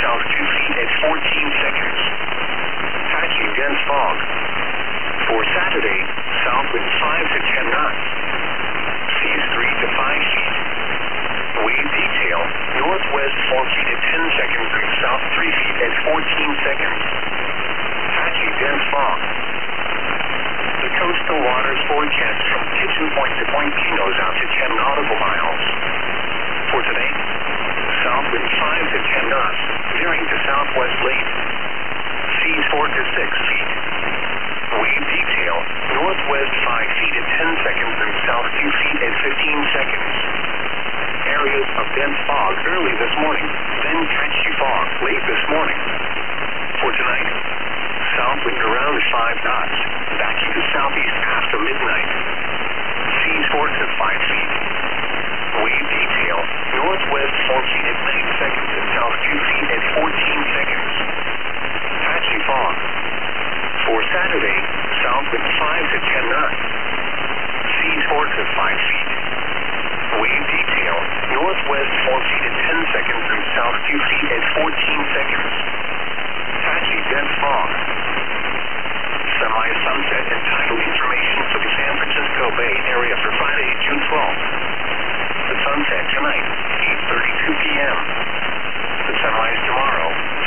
south 2 feet at 14 seconds. Patchy dense fog. For Saturday, south wind 5 to 10 knots. Seas 3 to 5 feet. Wave detail, northwest 4 feet at 10 seconds and south 3 feet at 14 seconds. Patchy dense fog. The coastal waters forecast from Kitchen Point to Point Pinos out to 10 nautical miles. For today, south wind 5 to 10 knots, veering to southwest late. Seas 4 to 6 feet. Wave detail, northwest 5 feet at 10 seconds and south 2 feet at 15 seconds. Areas of dense fog early this morning, then patchy fog late this morning. For tonight, south wind around 5 knots, backing to southeast after midnight. Seas 4 to 5 feet. Wave detail, northwest 4 feet at 9 seconds and south 2 feet at 14 seconds. Patchy fog. For Saturday, south wind 5 to 10 knots. Seas 4 to 5 feet. Wave detail, northwest 4 feet at 10 seconds and south 2 feet at 14 seconds. Patchy dense fog. Semi-sunset and tidal information for the San Francisco Bay Area for Friday, June 12th. The sunset tonight, 8:32 p.m. The sunrise tomorrow,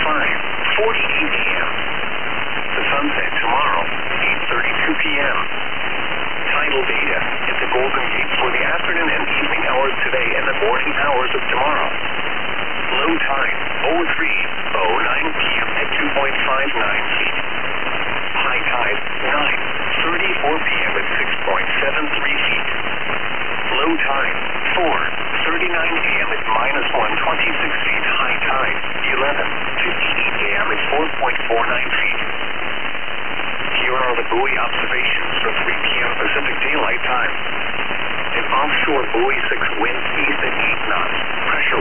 5:48 a.m. The sunset tomorrow, 8:32 p.m. Tidal data at the Golden Gate for the afternoon and evening hours today and the morning hours of tomorrow. Low tide, 03:09 p.m. at 2.59 feet. High tide, 9:34 p.m. at 6.73 feet. Low tide, 4:39 a.m. at -126 feet. High tide, 11:58 a.m. at 4.49 feet. Here are the buoy observations for 3 p.m. Pacific Daylight Time. An offshore buoy 6 winds east at 8 knots, pressure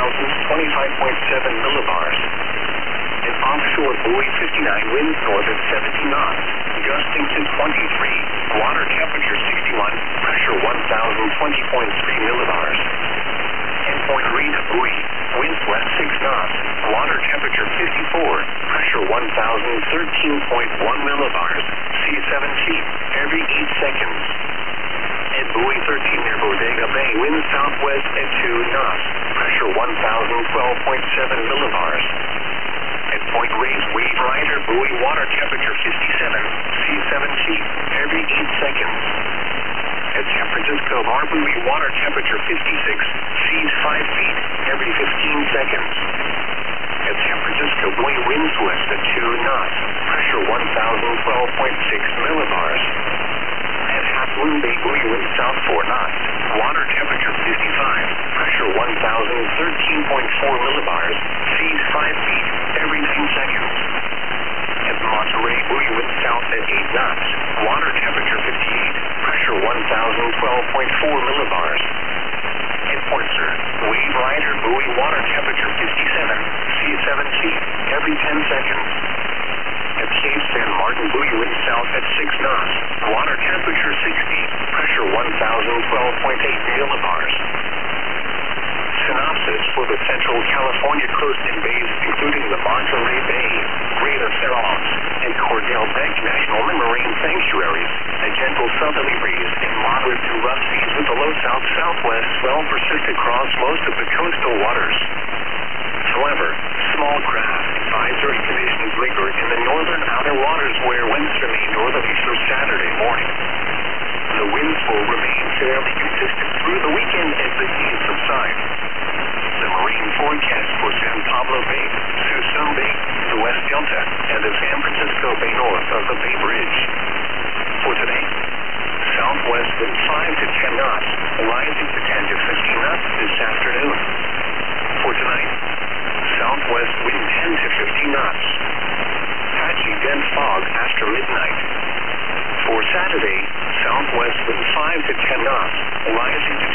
1,025.7 millibars. An offshore buoy 59 winds north at 70 knots, gusting to 23, water temperature 61, pressure 1,020.3 millibars. And Point Rita buoy, winds west 6 knots, water temperature 54, pressure 1,013.1 millibars, sea 7 feet, every 8 seconds. At buoy 13 near Bodega Bay, winds southwest at 2 knots, pressure 1,012.7 millibars. At Point Reyes Wave Rider buoy, water temperature 57, sea 7 feet, every 8 seconds. At San Francisco Bar buoy, water temperature 56, seas 5 feet, every 15 seconds. At San Francisco buoy, winds west at 2 knots, pressure 1,012.6 millibars. At Half Moon Bay buoy, winds south 4 knots, water temperature 55, pressure 1,013.4 millibars, seas 5 feet, every 9 seconds. At Monterey buoy, winds south at 8 knots, water temperature 58, pressure 1,012.4 millibars. At Port Sur, Wave Rider buoy, water temperature 57, sea 7 feet, every 10 seconds. At Cape San Martin buoy, winds south at 6 knots, water temperature 60, pressure 1,012.8 millibars. Synopsis for the Central California coast and bays, including the Monterey Bay, Greater Fairmont, and Cordell Beck National Marine Sanctuaries. A gentle southerly breeze and moderate to rough seas with a low south-southwest swell persist across most of the coastal waters. However, small craft advisory conditions linger in the northern outer waters where winds remain northerly through Saturday morning. The winds will remain fairly consistent through the weekend as the seas subside. The marine forecast for San Pablo Bay, Suisun Bay, the West Delta, and the San Francisco Bay north of the Bay Bridge. For today, southwest wind 5 to 10 knots, rising to 10 to 15 knots this afternoon. For tonight, southwest wind 10 to 15 knots. Patchy dense fog after midnight. For Saturday, southwest wind 5 to 10 knots, rising to